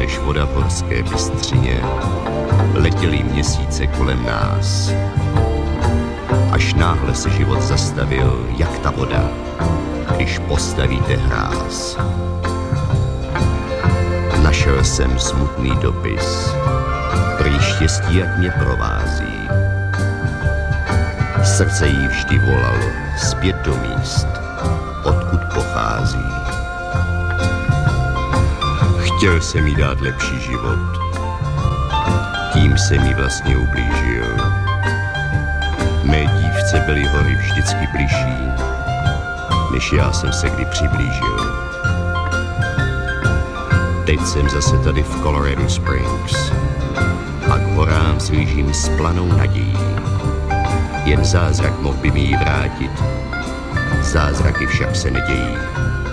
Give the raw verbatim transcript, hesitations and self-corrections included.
než voda v horské bystřině, letěly měsíce kolem nás. Až náhle se život zastavil, jak ta voda, když postavíte hráz. Našel jsem smutný dopis, prý štěstí, ať mě provází. Srdce jí vždy volalo zpět do míst, odkud pochází. Chtěl jsem jí dát lepší život, tím se mi vlastně ublížil. Mé dívce byly hory vždycky bližší, než já jsem se kdy přiblížil. Teď jsem zase tady v Colorado Springs a k horám slížím s planou nadějí. Jen zázrak mohl by mi ji vrátit, zázraky však se nedějí.